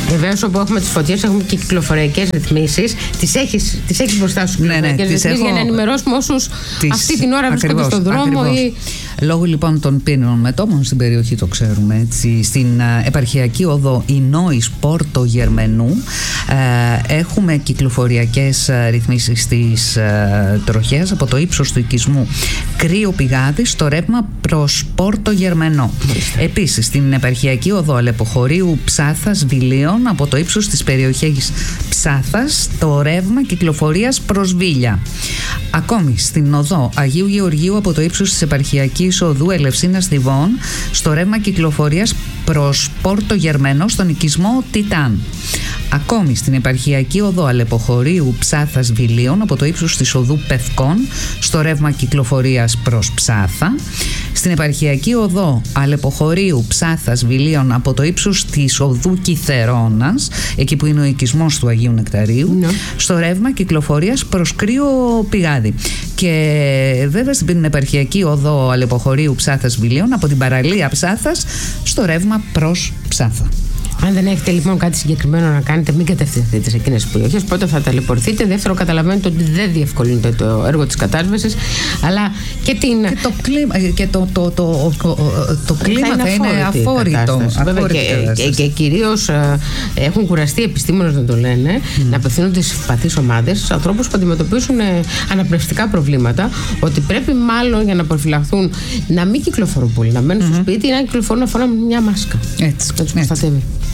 Βεβαίως, όπου έχουμε τις φωτιές, έχουμε και κυκλοφοριακές ρυθμίσεις. Τις έχεις μπροστά σου, για να ενημερώσουμε όσους αυτή την ώρα βρίσκονται στον δρόμο. Λόγω λοιπόν των πύρινων μετώπων στην περιοχή, το ξέρουμε έτσι, στην επαρχιακή οδό Ινόης Πόρτο Γερμενού έχουμε κυκλοφοριακές ρυθμίσεις της τροχέας από το ύψος του οικισμού Κρύο Πηγάδι στο ρεύμα προς Πόρτο Γερμενό. Επίσης στην επαρχιακή οδό Αλεποχωρίου Ψάθας Βιλίων από το ύψος της περιοχής Ψάθας το ρεύμα κυκλοφορίας προς Βίλια. Ακόμη στην οδό Αγίου Γεωργίου από το ύψος της επαρχιακής οδού Ελευσίνας Θηβών στο ρεύμα κυκλοφορίας προς Πόρτο Γερμένο στον οικισμό Τιτάν. Ακόμη στην επαρχιακή οδό Αλεποχωρίου Ψάθας Βιλίων από το ύψος της οδού Πευκών στο ρεύμα κυκλοφορίας προς Ψάθα. Στην επαρχιακή οδό Αλεποχωρίου Ψάθας Βιλίων από το ύψος της οδού Κιθερώνας, εκεί που είναι ο οικισμός του Αγίου Νεκταρίου, στο ρεύμα κυκλοφορίας προς Κρύο Πηγάδι. Και βέβαια στην επαρχιακή οδό Αλεποχωρίου Ψάθας Βιλίων από την παραλία Ψάθας στο ρεύμα προς Ψάθα. Αν δεν έχετε λοιπόν κάτι συγκεκριμένο να κάνετε, μην κατευθυνθείτε σε εκείνες τις περιοχές. Πρώτον, θα ταλαιπωρηθείτε. Δεύτερον, καταλαβαίνετε ότι δεν διευκολύνεται το έργο της κατάσβεσης, αλλά και την. Και το κλίμα, και το κλίμα θα είναι αφόρητο. Και κυρίως έχουν κουραστεί οι επιστήμονες να το λένε, να απευθύνονται στις ευπαθείς ομάδες, στους ανθρώπους που αντιμετωπίσουν αναπνευστικά προβλήματα, ότι πρέπει μάλλον για να προφυλαχθούν να μην κυκλοφορούν πολύ, να μένουν στο σπίτι ή να κυκλοφορούν να φοράνε μια μάσκα. Έτσι. Να τους προστατεύει.